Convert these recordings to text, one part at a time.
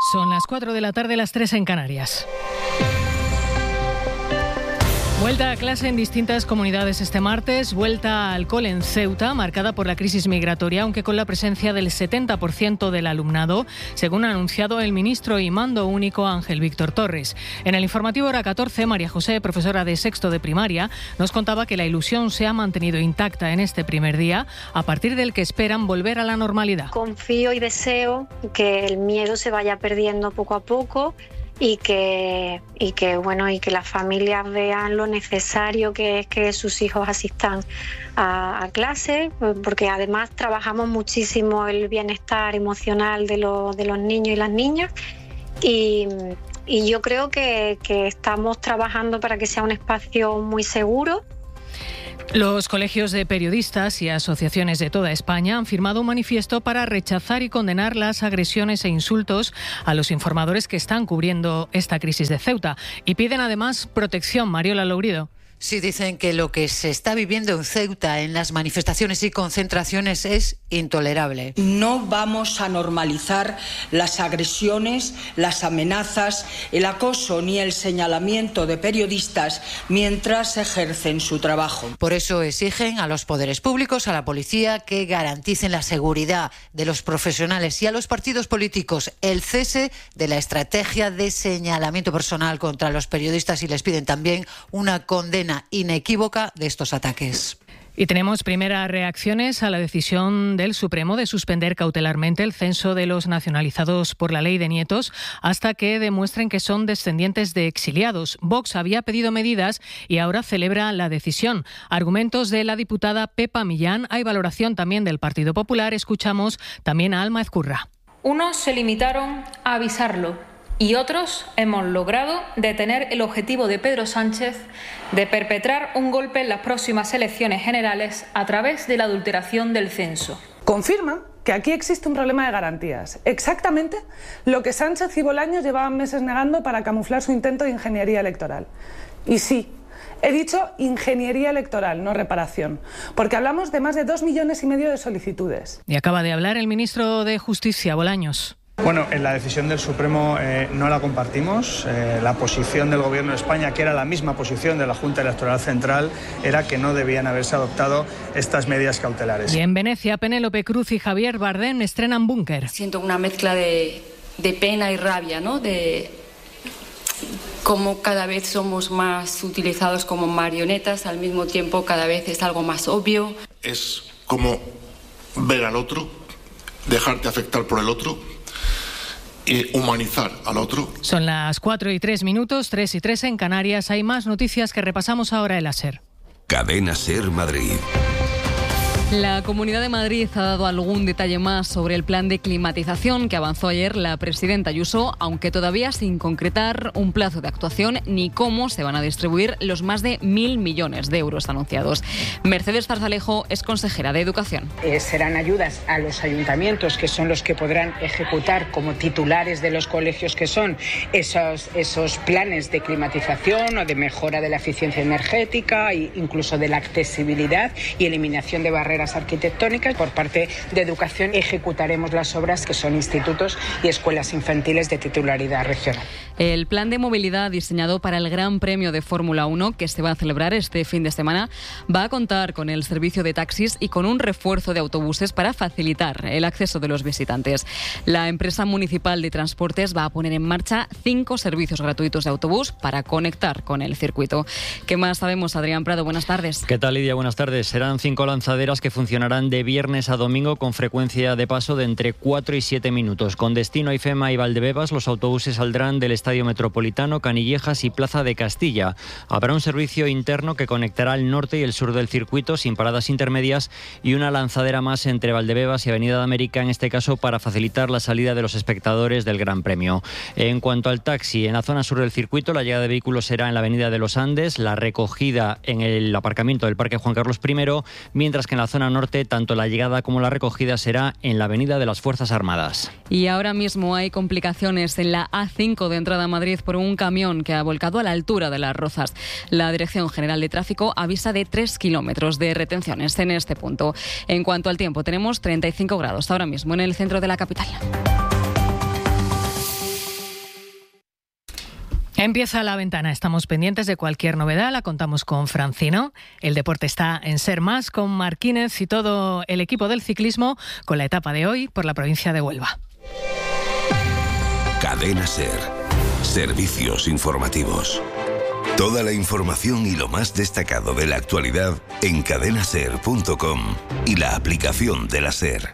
Son las 4 de la tarde, las 3 en Canarias. Vuelta a clase en distintas comunidades este martes, vuelta al cole en Ceuta, marcada por la crisis migratoria, aunque con la presencia del 70% del alumnado, según ha anunciado el ministro y mando único Ángel Víctor Torres. En el informativo hora 14, María José, profesora de sexto de primaria, nos contaba que la ilusión se ha mantenido intacta en este primer día, a partir del que esperan volver a la normalidad. Confío y deseo que el miedo se vaya perdiendo poco a poco, y que las familias vean lo necesario que es que sus hijos asistan a clase, porque además trabajamos muchísimo el bienestar emocional de los niños y las niñas, y yo creo que estamos trabajando para que sea un espacio muy seguro. Los colegios de periodistas y asociaciones de toda España han firmado un manifiesto para rechazar y condenar las agresiones e insultos a los informadores que están cubriendo esta crisis de Ceuta y piden además protección. Mariola Lourido. Sí, dicen que lo que se está viviendo en Ceuta en las manifestaciones y concentraciones es intolerable. No vamos a normalizar las agresiones, las amenazas, el acoso ni el señalamiento de periodistas mientras ejercen su trabajo. Por eso exigen a los poderes públicos, a la policía, que garanticen la seguridad de los profesionales y a los partidos políticos el cese de la estrategia de señalamiento personal contra los periodistas, y les piden también una condena inequívoca de estos ataques. Y tenemos primeras reacciones a la decisión del Supremo de suspender cautelarmente el censo de los nacionalizados por la ley de nietos hasta que demuestren que son descendientes de exiliados. Vox había pedido medidas y ahora celebra la decisión. Argumentos de la diputada Pepa Millán. Hay valoración también del Partido Popular. Escuchamos también a Alma Ezcurra. Unos se limitaron a avisarlo y otros hemos logrado detener el objetivo de Pedro Sánchez de perpetrar un golpe en las próximas elecciones generales a través de la adulteración del censo. Confirman que aquí existe un problema de garantías. Exactamente lo que Sánchez y Bolaños llevaban meses negando para camuflar su intento de ingeniería electoral. Y sí, he dicho ingeniería electoral, no reparación, porque hablamos de más de 2,5 millones de solicitudes. Y acaba de hablar el ministro de Justicia, Bolaños. Bueno, la decisión del Supremo no la compartimos. La posición del Gobierno de España, que era la misma posición de la Junta Electoral Central, era que no debían haberse adoptado estas medidas cautelares. Y en Venecia, Penélope Cruz y Javier Bardem estrenan Búnker. Siento una mezcla de pena y rabia, ¿no? De cómo cada vez somos más utilizados como marionetas, al mismo tiempo cada vez es algo más obvio. Es como ver al otro, dejarte afectar por el otro y humanizar al otro. Son las 4:03, 3:03 en Canarias. Hay más noticias que repasamos ahora en la SER. Cadena SER Madrid. La Comunidad de Madrid ha dado algún detalle más sobre el plan de climatización que avanzó ayer la presidenta Ayuso, aunque todavía sin concretar un plazo de actuación ni cómo se van a distribuir los más de 1.000 millones de euros anunciados. Mercedes Zarzalejo es consejera de Educación. Serán ayudas a los ayuntamientos, que son los que podrán ejecutar como titulares de los colegios que son esos planes de climatización o de mejora de la eficiencia energética e incluso de la accesibilidad y eliminación de barreras arquitectónicas. Por parte de Educación ejecutaremos las obras que son institutos y escuelas infantiles de titularidad regional. El plan de movilidad diseñado para el Gran Premio de Fórmula 1, que se va a celebrar este fin de semana, va a contar con el servicio de taxis y con un refuerzo de autobuses para facilitar el acceso de los visitantes. La empresa municipal de transportes va a poner en marcha 5 servicios gratuitos de autobús para conectar con el circuito. ¿Qué más sabemos, Adrián Prado? Buenas tardes. ¿Qué tal, Lidia? Buenas tardes. Serán 5 lanzaderas que funcionarán de viernes a domingo con frecuencia de paso de entre 4 y 7 minutos. Con destino a Ifema y Valdebebas, los autobuses saldrán del Estadio Metropolitano, Canillejas y Plaza de Castilla. Habrá un servicio interno que conectará el norte y el sur del circuito sin paradas intermedias y una lanzadera más entre Valdebebas y Avenida de América, en este caso para facilitar la salida de los espectadores del Gran Premio. En cuanto al taxi, en la zona sur del circuito, la llegada de vehículos será en la Avenida de los Andes, la recogida en el aparcamiento del Parque Juan Carlos I, mientras que en la zona norte tanto la llegada como la recogida será en la Avenida de las Fuerzas Armadas. Y ahora mismo hay complicaciones en la A5 de entrada a Madrid por un camión que ha volcado a la altura de Las Rozas. La Dirección General de Tráfico avisa de 3 kilómetros de retenciones en este punto. En cuanto al tiempo, tenemos 35 grados ahora mismo en el centro de la capital. Empieza la ventana, estamos pendientes de cualquier novedad, la contamos con Francino. El deporte está en Ser Más con Marquínez y todo el equipo del ciclismo con la etapa de hoy por la provincia de Huelva. Cadena Ser. Servicios informativos. Toda la información y lo más destacado de la actualidad en cadenaser.com y la aplicación de la Ser.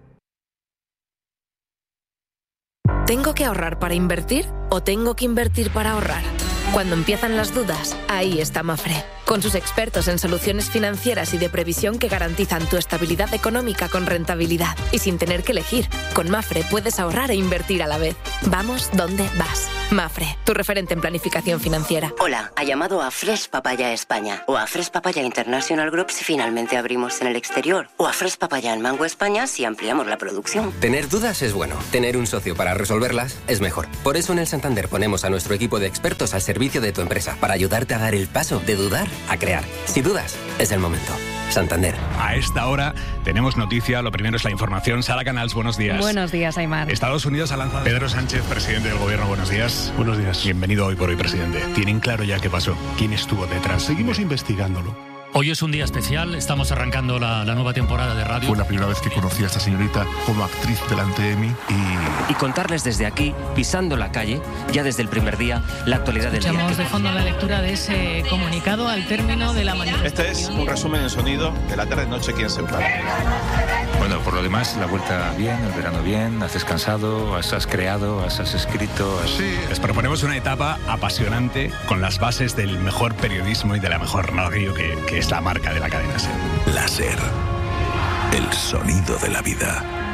¿Tengo que ahorrar para invertir o tengo que invertir para ahorrar? Cuando empiezan las dudas, ahí está Mafre. Con sus expertos en soluciones financieras y de previsión que garantizan tu estabilidad económica con rentabilidad. Y sin tener que elegir, con Mafre puedes ahorrar e invertir a la vez. Vamos donde vas. Mafre, tu referente en planificación financiera. Hola, ha llamado a Fresh Papaya España o a Fresh Papaya International Group si finalmente abrimos en el exterior o a Fresh Papaya en Mango España si ampliamos la producción. Tener dudas es bueno, tener un socio para resolverlas es mejor. Por eso en el Santander ponemos a nuestro equipo de expertos al servicio de tu empresa para ayudarte a dar el paso de dudar a crear. Si dudas, es el momento. Santander. A esta hora tenemos noticia. Lo primero es la información. Sara Canals, buenos días. Buenos días, Aymar. Estados Unidos ha lanzado... Pedro Sánchez, presidente del gobierno, buenos días. Buenos días. Bienvenido Hoy por Hoy, presidente. ¿Tienen claro ya qué pasó? ¿Quién estuvo detrás? Seguimos investigándolo. Hoy es un día especial, estamos arrancando la nueva temporada de radio. Fue la primera vez que conocí a esta señorita como actriz delante de mí y contarles desde aquí, pisando la calle, ya desde el primer día, la actualidad del día. Escuchamos de fondo la lectura de ese comunicado al término de la manifestación. Este es un resumen en sonido de la tarde-noche aquí en Ceuta. Bueno, por lo demás, la vuelta bien, el verano bien, has descansado, has creado, has escrito. Sí. Les proponemos una etapa apasionante con las bases del mejor periodismo y de la mejor radio que es la marca de la cadena SER. La SER, el sonido de la vida.